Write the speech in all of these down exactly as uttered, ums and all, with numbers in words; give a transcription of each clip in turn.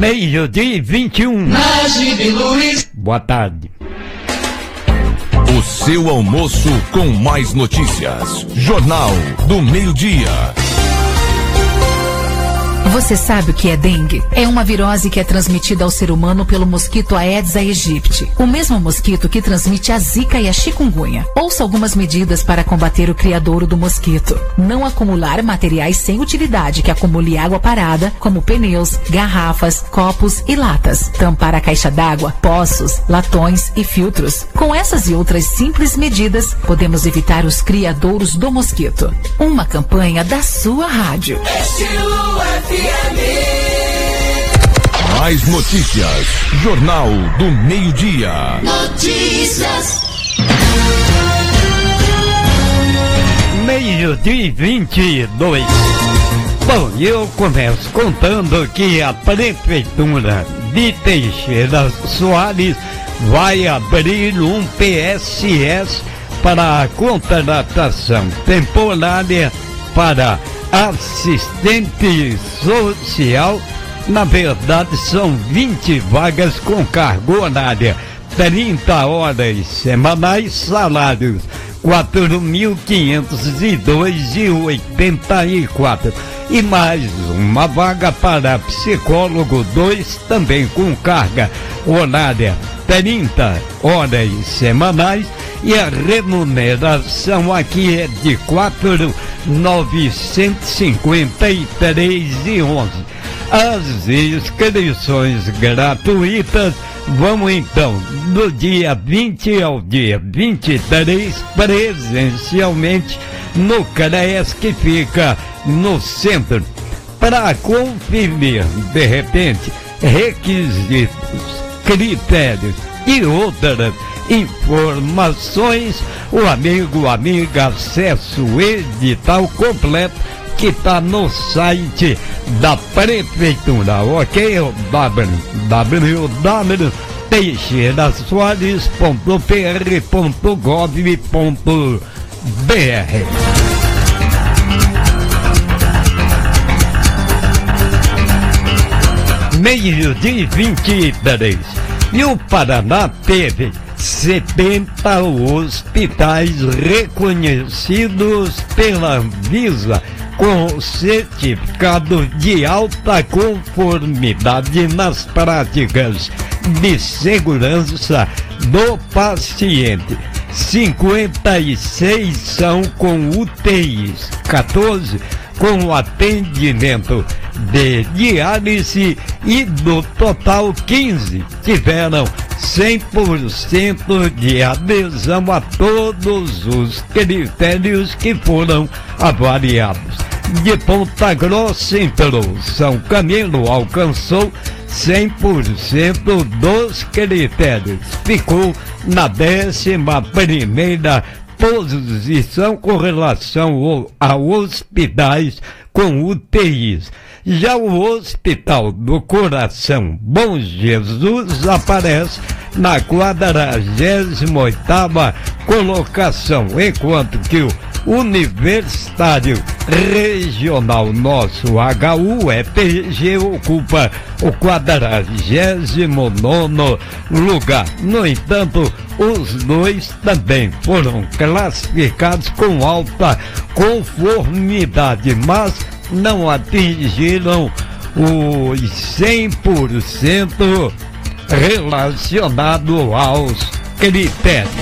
Meio-dia e vinte e um. Boa tarde. O seu almoço com mais notícias. Jornal do Meio-Dia. Você sabe o que é dengue? É uma virose que é transmitida ao ser humano pelo mosquito Aedes aegypti, o mesmo mosquito que transmite a zika e a chikungunya. Ouça algumas medidas para combater o criadouro do mosquito. Não acumular materiais sem utilidade que acumule água parada, como pneus, garrafas, copos e latas. Tampar a caixa d'água, poços, latões e filtros. Com essas e outras simples medidas, podemos evitar os criadouros do mosquito. Uma campanha da sua rádio. Mais notícias. Jornal do Meio-Dia. Notícias. Meio-dia e vinte e dois. Bom, eu começo contando que a Prefeitura de Teixeira Soares vai abrir um P S S para a contratação temporária para assistente social. Na verdade são vinte vagas com carga horária, trinta horas semanais, salários quatro mil quinhentos e dois reais e oitenta e quatro centavos. E mais uma vaga para psicólogo dois, também com carga horária, trinta horas semanais, e a remuneração aqui é de quatro mil novecentos e cinquenta e três reais e onze centavos. As inscrições gratuitas vão então do dia vinte ao dia vinte e três, presencialmente no CREAS, que fica no centro. Para conferir, de repente, requisitos, critérios e outras informações, o amigo, amiga, acesse o edital completo que está no site da Prefeitura, ok? w w w ponto teixeira soares ponto p r ponto gov ponto b r. Meio-dia e vinte e três. E o Paraná teve setenta hospitais reconhecidos pela Anvisa com certificado de alta conformidade nas práticas de segurança do paciente. cinquenta e seis são com U T Is, quatorze com atendimento de diálise, e do total quinze tiveram cem por cento de adesão a todos os critérios que foram avaliados. De Ponta Grossa entrou, São Camilo alcançou cem por cento dos critérios, ficou na décima primeira posição com relação a hospitais com U T Is. Já o Hospital do Coração Bom Jesus aparece na quadragésima oitava colocação, enquanto que o Universitário Regional Nosso H U F G ocupa o quadragésimo nono lugar. No entanto, os dois também foram classificados com alta conformidade, mas não atingiram os cem por cento relacionado aos critérios.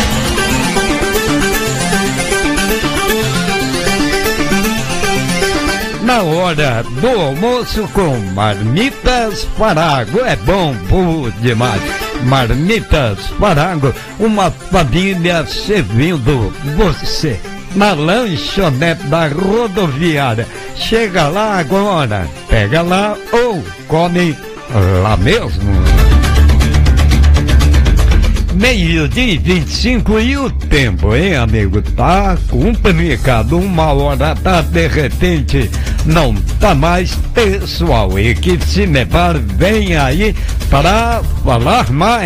Na hora do almoço com Marmitas Farago, é bom por demais. Marmitas Farago, uma família servindo você. Na lanchonete da rodoviária. Chega lá agora, pega lá ou come lá mesmo. Meio-dia e vinte e cinco, e o tempo, hein, amigo? Tá complicado. Uma hora tá, de repente não tá mais. Pessoal, e que se nevar vem aí para falar mais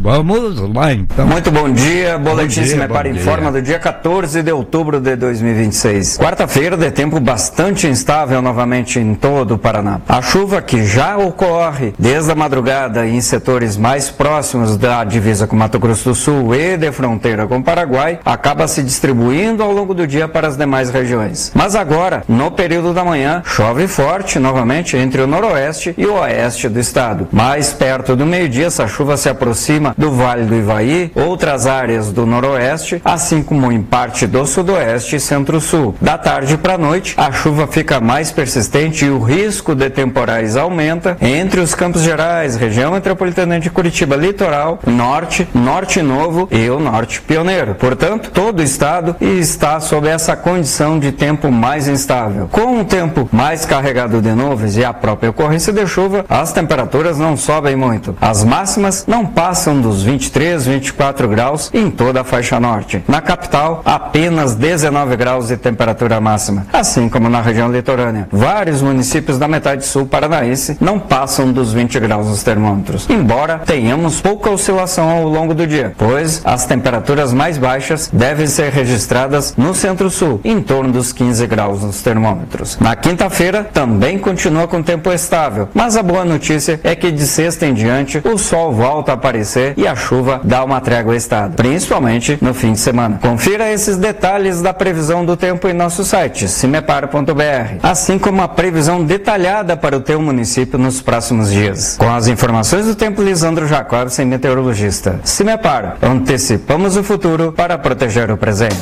Vamos lá então. Muito bom dia, Boletim Cimepar bom informa do dia quatorze de outubro de dois mil e vinte e seis. Quarta-feira de tempo bastante instável novamente em todo o Paraná. A chuva que já ocorre desde a madrugada em setores mais próximos da divisa com Mato Grosso do Sul e de fronteira com o Paraguai acaba se distribuindo ao longo do dia para as demais regiões. Mas agora, no período da manhã, chove forte novamente entre o noroeste e o oeste do estado. Mais perto do meio-dia, essa chuva se aproxima do Vale do Ivaí, outras áreas do noroeste, assim como em parte do sudoeste e centro-sul. Da tarde para a noite, a chuva fica mais persistente e o risco de temporais aumenta entre os Campos Gerais, região metropolitana de Curitiba, litoral, norte, norte novo e o norte pioneiro. Portanto, todo o estado está sob essa condição de tempo mais instável. Com o tempo mais carregado de nuvens e a própria ocorrência de chuva, as temperaturas não sobem muito. As máximas não passam dos vinte e três, vinte e quatro graus em toda a faixa norte. Na capital, apenas dezenove graus de temperatura máxima, assim como na região litorânea. Vários municípios da metade sul paranaense não passam dos vinte graus nos termômetros, embora tenhamos pouca oscilação ao longo do dia, pois as temperaturas mais baixas devem ser registradas no centro-sul, em torno dos quinze graus nos termômetros. Na quinta-feira, também continua com tempo estável, mas a boa notícia é que de sexta em diante, o sol volta a aparecer e a chuva dá uma trégua ao estado, principalmente no fim de semana. Confira esses detalhes da previsão do tempo em nosso site, cimepar ponto b r, assim como a previsão detalhada para o teu município nos próximos dias. Com as informações do tempo, Lisandro Jacobsen, meteorologista. Cimepar, antecipamos o futuro para proteger o presente.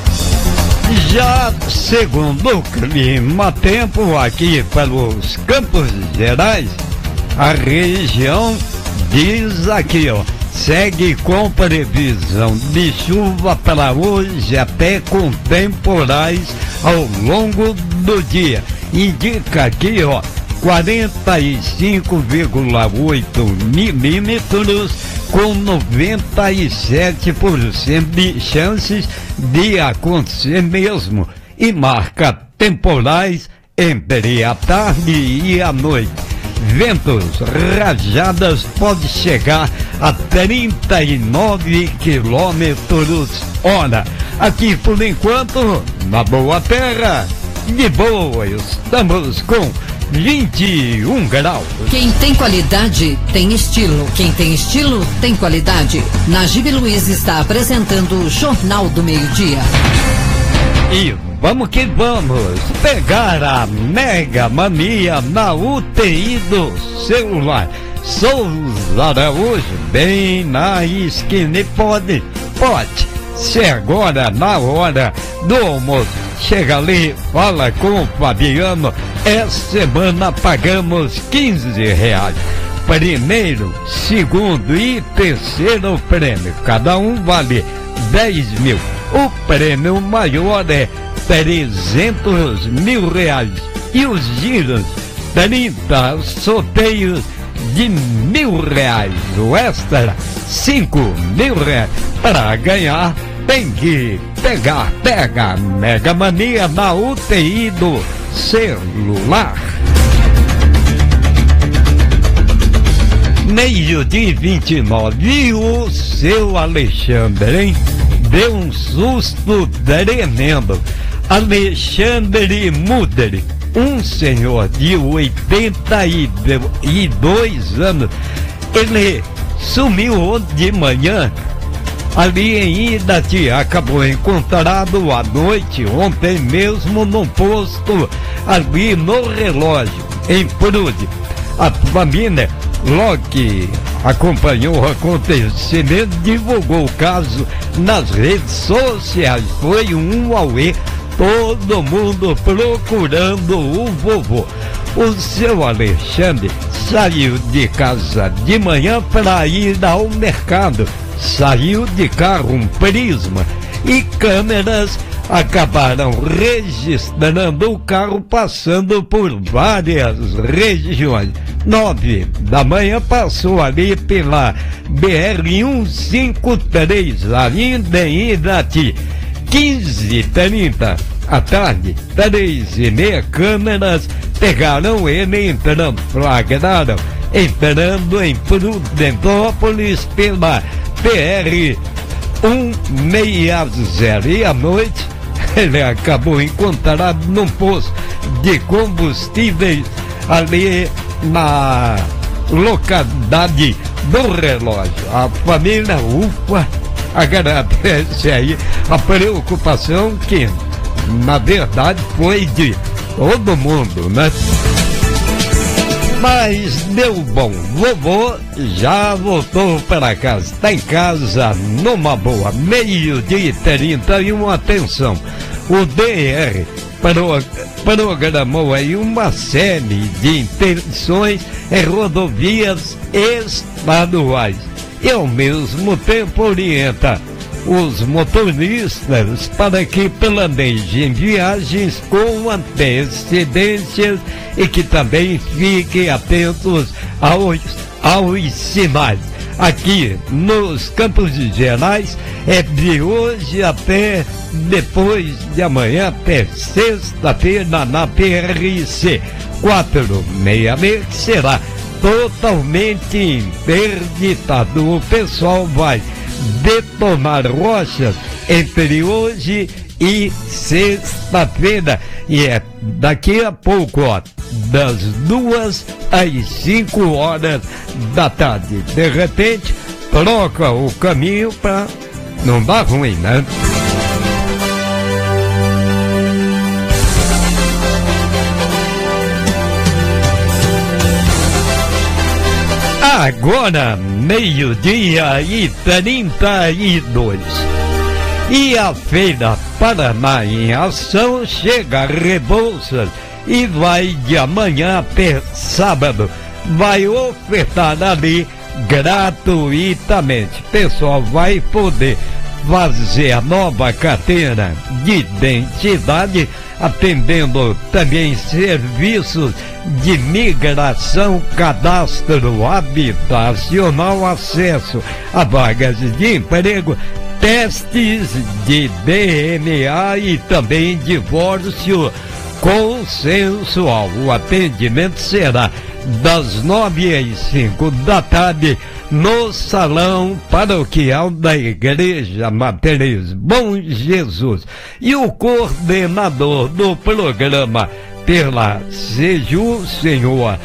Já segundo o clima tempo aqui pelos Campos Gerais, a região diz aqui, ó, segue com previsão de chuva para hoje até com temporais ao longo do dia. Indica aqui, ó, quarenta e cinco vírgula oito milímetros com noventa e sete por cento de chances de acontecer mesmo e marca temporais entre a tarde e a noite. Ventos, rajadas pode chegar a trinta e nove quilômetros hora. Aqui por enquanto, na Boa Terra, de boa, estamos com vinte e um graus. Quem tem qualidade tem estilo. Quem tem estilo tem qualidade. Najib Luiz está apresentando o Jornal do Meio-Dia. E vamos que vamos pegar a Mega Mania na U T I do celular. Souza Araújo, bem na esquina. Pode, pode ser agora na hora do almoço. Chega ali, fala com o Fabiano. Essa semana pagamos quinze reais. Primeiro, segundo e terceiro prêmio. Cada um vale dez mil. O prêmio maior é trezentos mil reais. E os giros, trinta sorteios de mil reais. O extra, cinco mil reais. Para ganhar, tem que pegar, pega Mega Mania na U T I do celular. Meio-dia vinte e nove, e o seu Alexandre, hein? Deu um susto tremendo. Alexandre Muder, um senhor de oitenta e dois anos, ele sumiu ontem de manhã ali em Idati, acabou encontrado à noite, ontem mesmo, num posto ali no Relógio, em Prude. A família, logo que acompanhou o acontecimento, divulgou o caso nas redes sociais. Foi um auê, todo mundo procurando o vovô. O seu Alexandre saiu de casa de manhã para ir ao mercado. Saiu de carro, um Prisma, e câmeras acabaram registrando o carro passando por várias regiões. Nove da manhã passou ali pela B R cento e cinquenta e três, ainda em Irati. quinze e trinta à tarde, três e meia, câmeras pegaram ele entrando, flagraram entrando em Prudentópolis pela P R cento e sessenta. E à noite ele acabou encontrado num posto de combustíveis ali na localidade do Relógio. A família, ufa, agradece aí a preocupação que na verdade foi de todo mundo, né? Mas deu bom, vovô já voltou para casa, está em casa numa boa, meio-dia e trinta e um, atenção, o D R pro, programou aí uma série de interdições em rodovias estaduais e ao mesmo tempo orienta os motoristas para que planejem viagens com antecedências e que também fiquem atentos aos, aos sinais. Aqui nos Campos Gerais é de hoje até depois de amanhã, até sexta-feira, na P R C quatrocentos e sessenta e seis, que será totalmente interditado. O pessoal vai detonar rochas entre hoje e sexta-feira, e é daqui a pouco, ó, das duas às cinco horas da tarde. De repente troca o caminho para não dar ruim, né? Agora, meio-dia e trinta e dois. E a Feira Paraná em Ação chega a Rebouças e vai de amanhã até sábado. Vai ofertar ali gratuitamente. O pessoal vai poder fazer a nova carteira de identidade, atendendo também serviços de migração, cadastro habitacional, acesso a vagas de emprego, testes de D N A e também divórcio consensual. O atendimento será das nove às cinco da tarde no Salão Paroquial da Igreja Matriz Bom Jesus. E o coordenador do programa pela SEJU, senhor